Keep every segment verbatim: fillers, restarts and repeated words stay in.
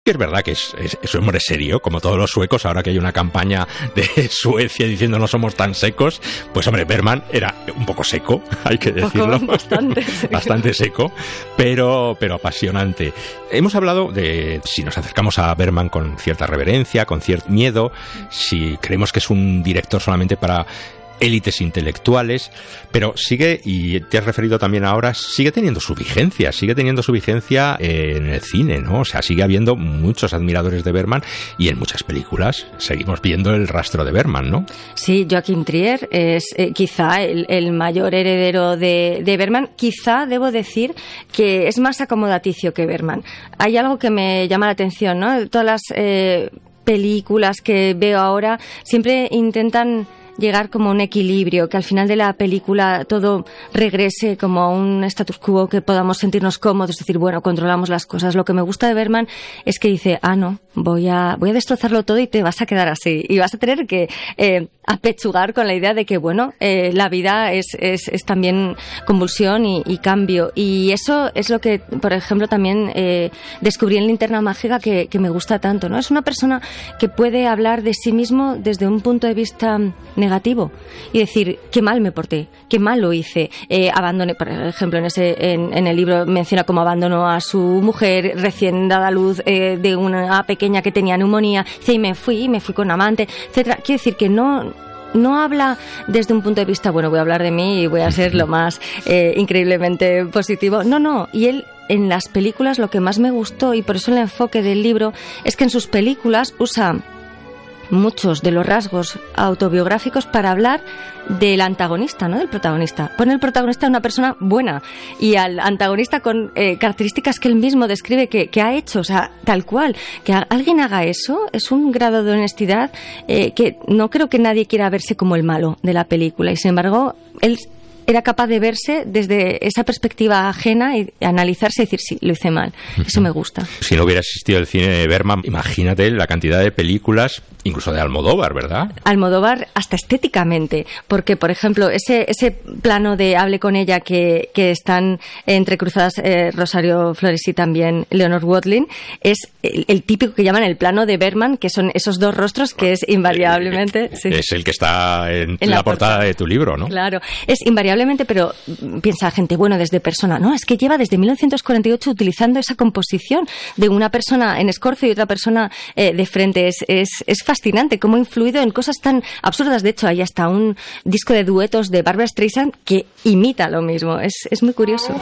Que es verdad que es, es, es un hombre serio, como todos los suecos. Ahora que hay una campaña de Suecia diciendo no somos tan secos, pues hombre, Bergman era un poco seco, hay que decirlo. Poco, bastante seco. Bastante seco, pero, pero apasionante. Hemos hablado de si nos acercamos a Bergman con cierta reverencia, con cierto miedo, si creemos que es un director solamente para élites intelectuales, pero sigue, y te has referido también ahora, sigue teniendo su vigencia, sigue teniendo su vigencia en el cine, ¿no? O sea, sigue habiendo muchos admiradores de Bergman y en muchas películas seguimos viendo el rastro de Bergman, ¿no? Sí, Joachim Trier es eh, quizá el, el mayor heredero de, de Bergman. Quizá debo decir que es más acomodaticio que Bergman. Hay algo que me llama la atención, ¿no? Todas las eh, películas que veo ahora siempre intentan llegar como a un equilibrio, que al final de la película todo regrese como a un status quo, que podamos sentirnos cómodos, decir, bueno, controlamos las cosas. Lo que me gusta de Bergman es que dice, ah, no, voy a voy a destrozarlo todo y te vas a quedar así. Y vas a tener que eh, apechugar con la idea de que, bueno, eh, la vida es, es, es también convulsión y, y cambio. Y eso es lo que, por ejemplo, también eh, descubrí en Linterna Mágica que, que me gusta tanto, ¿no? Es una persona que puede hablar de sí mismo desde un punto de vista negativo y decir, qué mal me porté, qué mal lo hice, eh, abandoné, por ejemplo, en ese en, en el libro menciona cómo abandonó a su mujer recién dada a luz eh, de una pequeña que tenía neumonía, dice, y me fui, me fui con amante, etcétera. Quiere decir que no no habla desde un punto de vista, bueno, voy a hablar de mí y voy a ser lo más eh, increíblemente positivo. No, no, y él en las películas lo que más me gustó, y por eso el enfoque del libro, es que en sus películas usa muchos de los rasgos autobiográficos para hablar del antagonista, no del protagonista. Pone el protagonista una persona buena y al antagonista con eh, características que él mismo describe que, que ha hecho, o sea, tal cual. Que a, alguien haga eso es un grado de honestidad eh, que no creo que nadie quiera verse como el malo de la película, y sin embargo, él era capaz de verse desde esa perspectiva ajena y analizarse y decir, sí, lo hice mal. Eso me gusta. Si no hubiera existido el cine de Bergman, imagínate la cantidad de películas, incluso de Almodóvar, ¿verdad? Almodóvar hasta estéticamente, porque, por ejemplo, ese ese plano de Hable con ella que, que están entrecruzadas eh, Rosario Flores y también Leonor Watling, es el, el típico que llaman el plano de Bergman, que son esos dos rostros que es invariablemente... Eh, sí. Es el que está en, en la, la portada, portada de tu libro, ¿no? Claro, es invariablemente, pero piensa la gente, bueno, desde persona, no, es que lleva desde mil novecientos cuarenta y ocho utilizando esa composición de una persona en escorzo y otra persona eh, de frente. Es, es, es fascinante cómo ha influido en cosas tan absurdas. De hecho, hay hasta un disco de duetos de Barbra Streisand que imita lo mismo. Es, es muy curioso.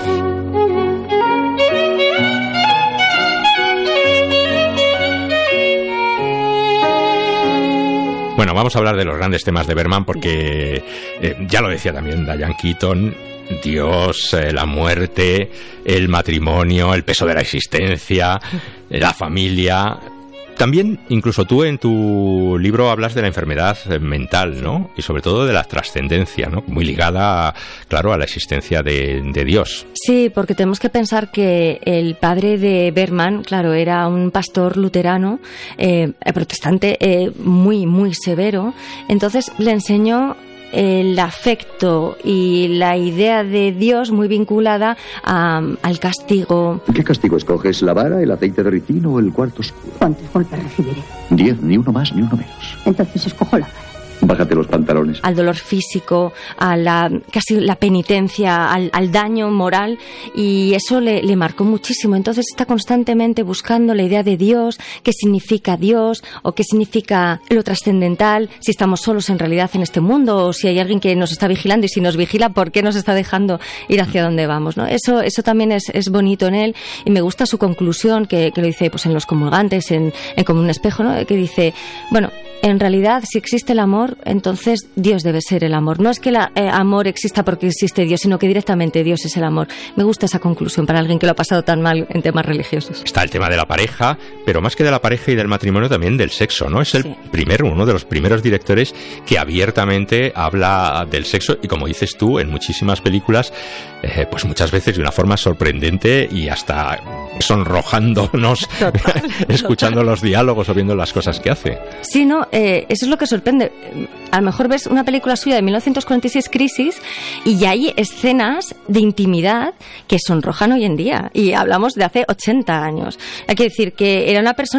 Bueno, vamos a hablar de los grandes temas de Bergman porque eh, ya lo decía también Diane Keaton, Dios, eh, la muerte, el matrimonio, el peso de la existencia, la familia. También, incluso tú en tu libro hablas de la enfermedad mental, ¿no? Y sobre todo de la trascendencia, ¿no? Muy ligada, claro, a la existencia de, de Dios. Sí, porque tenemos que pensar que el padre de Bergman, claro, era un pastor luterano, eh, protestante, eh, muy, muy severo. Entonces le enseñó el afecto y la idea de Dios muy vinculada a, al castigo. ¿Qué castigo escoges? ¿La vara, el aceite de ricino o el cuarto oscuro? ¿Cuántos golpes recibiré? Diez, ni uno más ni uno menos. Entonces escojo la vara. Bájate los pantalones. Al dolor físico, a la casi la penitencia, al, al daño moral, y eso le, le marcó muchísimo. Entonces está constantemente buscando la idea de Dios, qué significa Dios o qué significa lo trascendental, si estamos solos en realidad en este mundo o si hay alguien que nos está vigilando, y si nos vigila, ¿por qué nos está dejando ir hacia donde vamos, ¿no? Eso eso también es, es bonito en él, y me gusta su conclusión que, que lo dice pues en Los comulgantes, en, en Como un espejo, ¿no? Que dice, bueno, en realidad, si existe el amor, entonces Dios debe ser el amor. No es que el eh, amor exista porque existe Dios, sino que directamente Dios es el amor. Me gusta esa conclusión para alguien que lo ha pasado tan mal en temas religiosos. Está el tema de la pareja, pero más que de la pareja y del matrimonio, también del sexo, ¿no? Es el sí. primero, uno de los primeros directores que abiertamente habla del sexo, y como dices tú, en muchísimas películas, eh, pues muchas veces de una forma sorprendente y hasta sonrojándonos, total, escuchando total. los diálogos o viendo las cosas que hace. Sí, no, eh, eso es lo que sorprende. a lo mejor ves una película suya de mil novecientos cuarenta y seis, Crisis, y ya hay escenas de intimidad que sonrojan hoy en día. Y hablamos de hace ochenta años. Hay que decir que era una persona